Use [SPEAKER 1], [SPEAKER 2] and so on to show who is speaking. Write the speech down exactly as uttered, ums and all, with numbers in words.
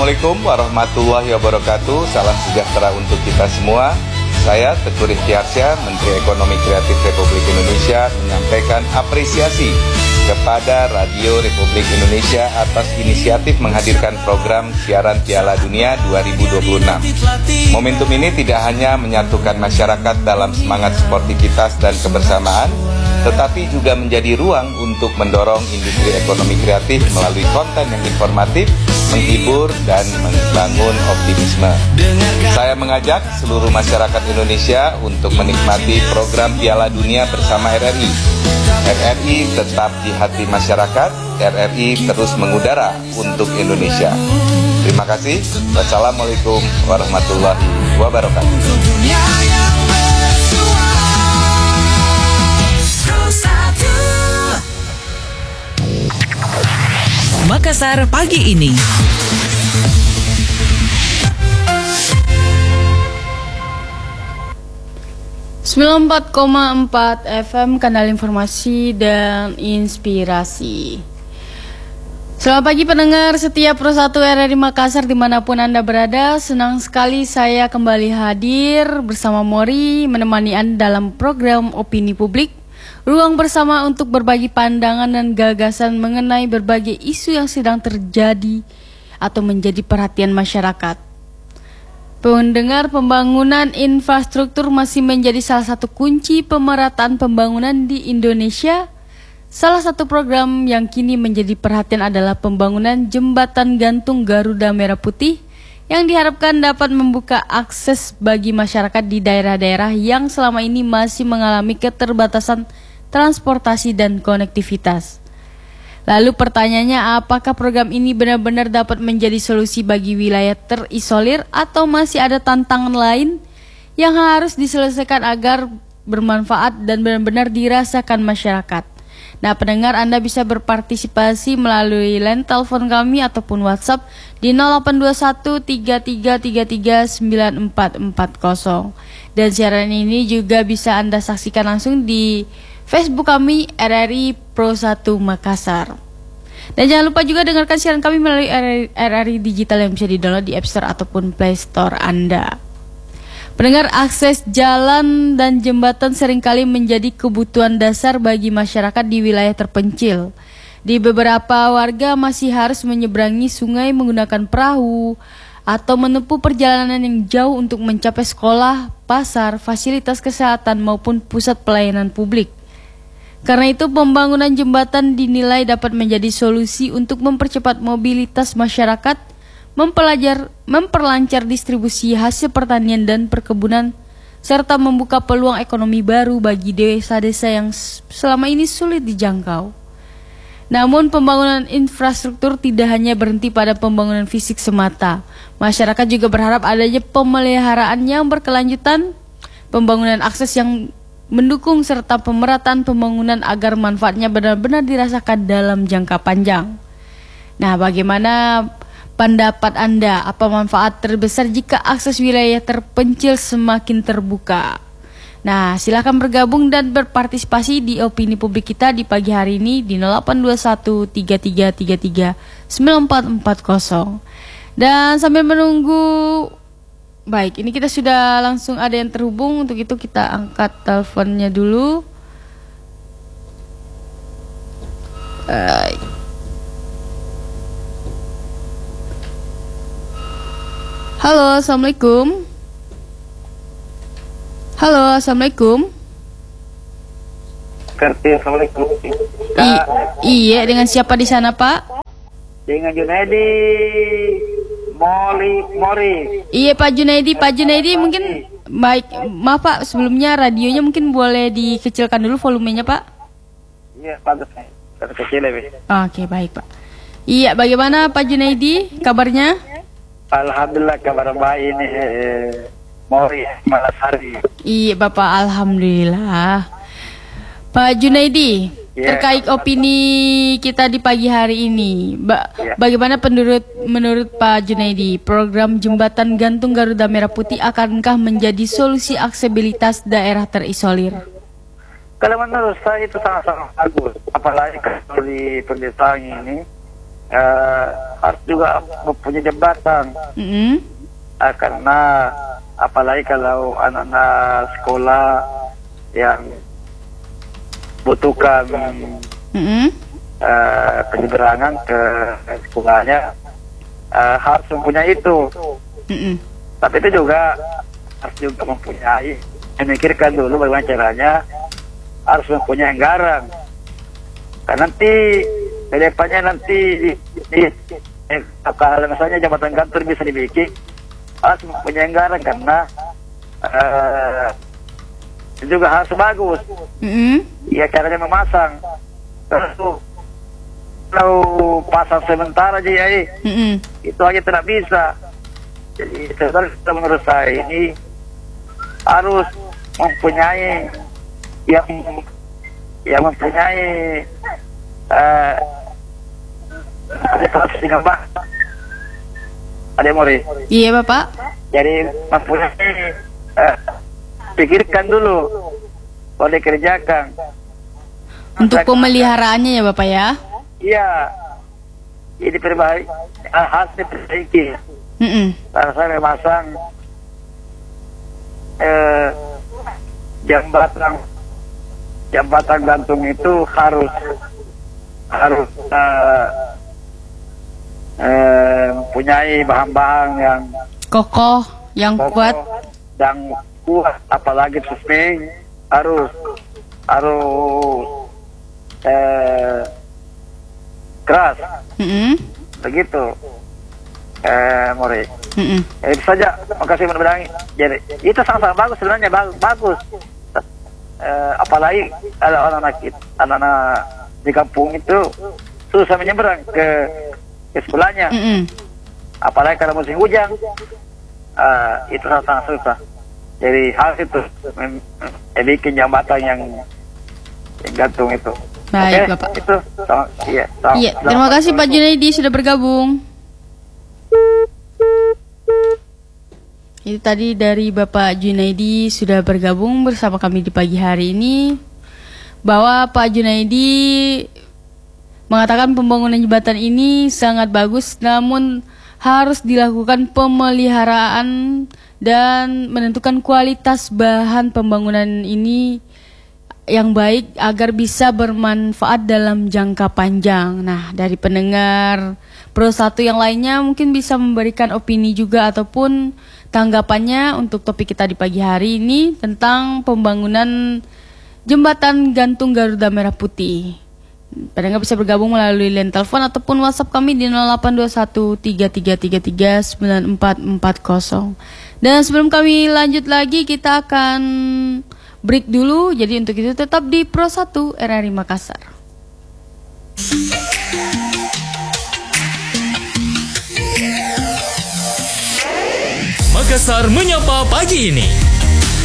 [SPEAKER 1] Assalamualaikum warahmatullahi wabarakatuh. Salam sejahtera untuk kita semua. Saya Teguh Rifki Arsya, Menteri Ekonomi Kreatif Republik Indonesia, menyampaikan apresiasi kepada Radio Republik Indonesia atas inisiatif menghadirkan program siaran Piala Dunia dua ribu dua puluh enam. Momentum ini tidak hanya menyatukan masyarakat dalam semangat sportivitas dan kebersamaan, tetapi juga menjadi ruang untuk mendorong industri ekonomi kreatif melalui konten yang informatif, menghibur, dan membangun optimisme. Saya mengajak seluruh masyarakat Indonesia untuk menikmati program Piala Dunia bersama R R I. R R I tetap di hati masyarakat, R R I terus mengudara untuk Indonesia. Terima kasih. Wassalamualaikum warahmatullahi wabarakatuh.
[SPEAKER 2] Makassar pagi ini.
[SPEAKER 3] sembilan puluh empat koma empat F M, kanal informasi dan inspirasi. Selamat pagi pendengar setiap Pro satu R R I Makassar dimanapun Anda berada. Senang sekali saya kembali hadir bersama Mori menemani Anda dalam program Opini Publik, ruang bersama untuk berbagi pandangan dan gagasan mengenai berbagai isu yang sedang terjadi atau menjadi perhatian masyarakat. Pendengar, pembangunan infrastruktur masih menjadi salah satu kunci pemerataan pembangunan di Indonesia. Salah satu program yang kini menjadi perhatian adalah pembangunan jembatan gantung Garuda Merah Putih yang diharapkan dapat membuka akses bagi masyarakat di daerah-daerah yang selama ini masih mengalami keterbatasan transportasi dan konektivitas. Lalu pertanyaannya, apakah program ini benar-benar dapat menjadi solusi bagi wilayah terisolir atau masih ada tantangan lain yang harus diselesaikan agar bermanfaat dan benar-benar dirasakan masyarakat? Nah, pendengar, Anda bisa berpartisipasi melalui line telepon kami ataupun WhatsApp di nol delapan dua satu tiga tiga tiga tiga sembilan empat empat nol. Dan siaran ini juga bisa Anda saksikan langsung di Facebook kami R R I Pro satu Makassar. Dan jangan lupa juga dengarkan siaran kami melalui R R I Digital yang bisa di-download di App Store ataupun Play Store Anda. Pendengar, akses jalan dan jembatan seringkali menjadi kebutuhan dasar bagi masyarakat di wilayah terpencil. Di beberapa warga masih harus menyeberangi sungai menggunakan perahu atau menempuh perjalanan yang jauh untuk mencapai sekolah, pasar, fasilitas kesehatan maupun pusat pelayanan publik. Karena itu, pembangunan jembatan dinilai dapat menjadi solusi untuk mempercepat mobilitas masyarakat, mempelajar, memperlancar distribusi hasil pertanian dan perkebunan, serta membuka peluang ekonomi baru bagi desa-desa yang selama ini sulit dijangkau. Namun, pembangunan infrastruktur tidak hanya berhenti pada pembangunan fisik semata. Masyarakat juga berharap adanya pemeliharaan yang berkelanjutan, pembangunan akses yang mendukung serta pemerataan pembangunan agar manfaatnya benar-benar dirasakan dalam jangka panjang. Nah, bagaimana pendapat Anda? Apa manfaat terbesar jika akses wilayah terpencil semakin terbuka? Nah, silakan bergabung dan berpartisipasi di opini publik kita di pagi hari ini di nol delapan dua satu tiga tiga tiga tiga sembilan empat empat nol. Dan sambil menunggu, baik, ini kita sudah langsung ada yang terhubung. Untuk itu kita angkat teleponnya dulu. Baik. Halo, Assalamualaikum. Halo, Assalamualaikum.
[SPEAKER 4] Assalamualaikum.
[SPEAKER 3] I- iya, dengan siapa di sana, Pak?
[SPEAKER 4] Dengan Junaidi Mori Mori.
[SPEAKER 3] Iya, Pak Junaidi. Pak Junaidi mungkin, baik, maaf Pak, sebelumnya radionya mungkin boleh dikecilkan dulu volumenya, Pak.
[SPEAKER 4] Iya, bagus. Kecil lebih.
[SPEAKER 3] Oke, baik, Pak. Iya, bagaimana Pak Junaidi kabarnya?
[SPEAKER 4] Alhamdulillah, kabar baik ini. Eh, Mori Malasari.
[SPEAKER 3] Iya, Bapak, alhamdulillah. Pak Junaidi,
[SPEAKER 4] ya,
[SPEAKER 3] terkait opini kita di pagi hari ini, ba-
[SPEAKER 4] ya.
[SPEAKER 3] bagaimana menurut menurut Pak Junaidi, program jembatan gantung Garuda Merah Putih akankah menjadi solusi aksesibilitas daerah terisolir?
[SPEAKER 4] Kalau menurut saya itu sangat-sangat bagus, apalagi kalau di pedesaan ini uh, harus juga mempunyai jembatan.
[SPEAKER 3] Mm-mm.
[SPEAKER 4] Uh, karena apalagi kalau anak-anak sekolah yang butuhkan
[SPEAKER 3] Mm-mm.
[SPEAKER 4] uh, penyeberangan ke sekolahnya uh, harus mempunyai itu.
[SPEAKER 3] Mm-mm.
[SPEAKER 4] Tapi itu juga harus juga mempunyai, memikirkan dulu bagaimana caranya, harus mempunyai anggaran. Karena nanti ke depannya nanti di, di, eh, kalau misalnya jembatan gantung bisa dibikin, harus mempunyai anggaran karena uh, itu juga harus bagus.
[SPEAKER 3] Mm-mm.
[SPEAKER 4] Ya caranya memasang. Kalau kalau pasang sementara aja ya, eh,
[SPEAKER 3] Mm-mm.
[SPEAKER 4] itu aja tidak bisa. Jadi sebenarnya menurut saya ini harus mempunyai yang yang mempunyai uh, harus digambah. Ada Mori.
[SPEAKER 3] Iya Bapak.
[SPEAKER 4] Jadi mempunyai uh, pikirkan dulu kalau dikerjakan.
[SPEAKER 3] Untuk pemeliharaannya ya Bapak ya.
[SPEAKER 4] Iya. Jadi perbaiki, harus diperbaiki.
[SPEAKER 3] Mm-mm.
[SPEAKER 4] Karena saya memasang eh, jembatan jembatan gantung itu harus harus eh, eh, mempunyai bahan-bahan yang
[SPEAKER 3] Kokoh, yang
[SPEAKER 4] kokoh
[SPEAKER 3] kuat.
[SPEAKER 4] dan kuat, apalagi suspensi harus harus eh, keras,
[SPEAKER 3] Mm-mm.
[SPEAKER 4] begitu. Eh, Mori.
[SPEAKER 3] Mm-mm.
[SPEAKER 4] Ya, itu saja. Makasih mudah-mudahan. Jadi itu sangat-sangat bagus sebenarnya, bagus. bagus. Eh, apalagi kalau anak-anak kita- anak-anak di kampung itu susah menyeberang ke ke sekolahnya.
[SPEAKER 3] Mm-mm.
[SPEAKER 4] Apalagi kalau musim hujan, eh, itu sangat-sangat susah. Jadi hal itu mem- eh, bikin jembatan yang, yang gantung itu.
[SPEAKER 3] Baik,
[SPEAKER 4] Oke,
[SPEAKER 3] Bapak.
[SPEAKER 4] Itu. Sama, iya. sama-
[SPEAKER 3] Iya, terima
[SPEAKER 4] sama-
[SPEAKER 3] kasih Pak Junaidi sudah bergabung. Itu tadi dari Bapak Junaidi sudah bergabung bersama kami di pagi hari ini, bahwa Pak Junaidi mengatakan pembangunan jembatan ini sangat bagus, namun harus dilakukan pemeliharaan dan menentukan kualitas bahan pembangunan ini yang baik agar bisa bermanfaat dalam jangka panjang. Nah, dari pendengar Pro satu yang lainnya mungkin bisa memberikan opini juga ataupun tanggapannya untuk topik kita di pagi hari ini tentang pembangunan jembatan gantung Garuda Merah Putih. Pendengar bisa bergabung melalui line telepon ataupun WhatsApp kami di nol delapan dua satu tiga tiga tiga tiga sembilan empat empat nol. Dan sebelum kami lanjut lagi, kita akan break dulu. Jadi untuk itu tetap di Pro satu R R I Makassar.
[SPEAKER 5] Makassar menyapa pagi ini.